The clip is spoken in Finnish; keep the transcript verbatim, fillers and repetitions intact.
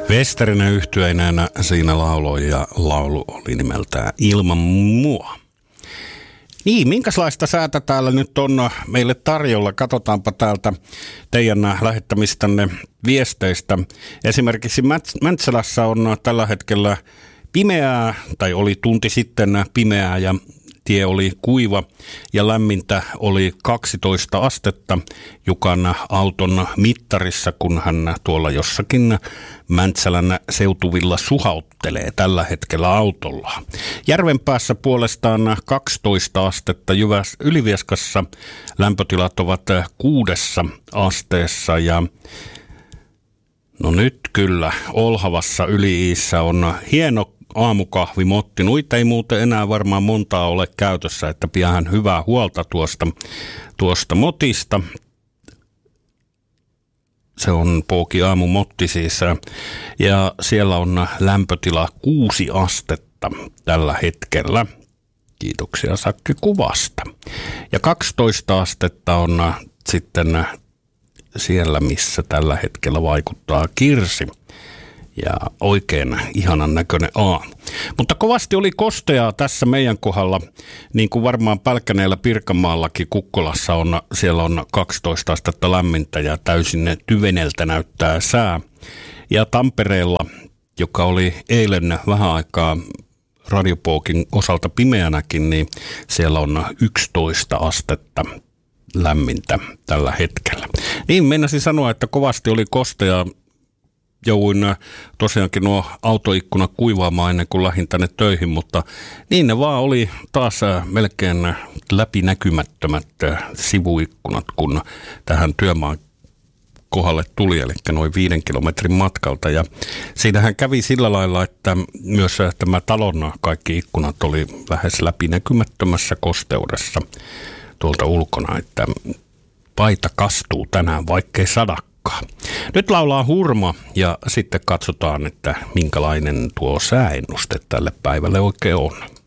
Westerinen yhtyeineenä siinä lauloi ja laulu oli nimeltään Ilman mua. Niin, minkälaista säätä täällä nyt on meille tarjolla? Katsotaanpa täältä teidän lähettämistänne viesteistä. Esimerkiksi Mäntsälässä on tällä hetkellä pimeää, tai oli tunti sitten pimeää ja tie oli kuiva ja lämmintä oli kaksitoista astetta Jukan auton mittarissa, kun hän tuolla jossakin Mäntsälän seutuvilla suhauttelee tällä hetkellä autolla. Järvenpäässä puolestaan kaksitoista astetta, Jyväs Ylivieskassa lämpötilat ovat kuudessa asteessa ja no nyt kyllä Olhavassa Yli-Iissä on hieno aamukahvimotti. Noita ei muuten enää varmaan montaa ole käytössä, että pian hyvää huolta tuosta, tuosta motista. Se on Pooki aamumotti siis. Ja siellä on lämpötila kuusi astetta tällä hetkellä. Kiitoksia Sakki kuvasta. Ja kaksitoista astetta on sitten siellä, missä tällä hetkellä vaikuttaa Kirsi. Ja oikein ihanan näköinen aamu. Mutta kovasti oli kosteaa tässä meidän kohdalla, niin kuin varmaan Pälkäneellä Pirkanmaallakin Kukkolassa on, siellä on kaksitoista astetta lämmintä ja täysin tyveneltä näyttää sää. Ja Tampereella, joka oli eilen vähän aikaa Radiopookin osalta pimeänäkin, niin siellä on yksitoista astetta lämmintä tällä hetkellä. Niin meinasin sanoa, että kovasti oli kosteaa. Jouduin tosiaankin nuo autoikkunat kuivaamaan ennen kuin lähdin tänne töihin, mutta niin ne vaan oli taas melkein läpinäkymättömät sivuikkunat, kun tähän työmaan kohdalle tuli, eli noin viiden kilometrin matkalta. Ja siinähän kävi sillä lailla, että myös tämä talon kaikki ikkunat oli lähes läpinäkymättömässä kosteudessa tuolta ulkona, että paita kastuu tänään, vaikkei sadakaan. Nyt laulaa Hurma ja sitten katsotaan, että minkälainen tuo sääennuste tälle päivälle oikein on.